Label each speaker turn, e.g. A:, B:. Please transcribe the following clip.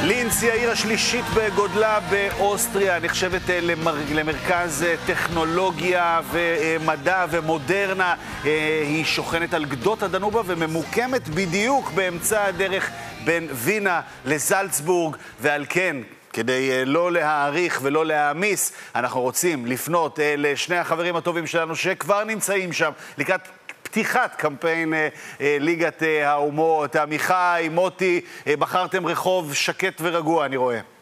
A: לינץ היא העיר השלישית בגודלה באוסטריה, נחשבת למרכז טכנולוגיה ומדע ומודרנה. היא שוכנת על גדות הדנובה וממוקמת בדיוק באמצע הדרך בין וינה לזלצבורג, ועל כן, כדי לא להאריך ולא להעמיס, אנחנו רוצים לפנות לשני החברים הטובים שלנו שכבר נמצאים שם לקראת פתיחת קמפיין ליגת האומות. עמיחי, מוטי, בחרתם רחוב שקט ורגוע, אני רואה.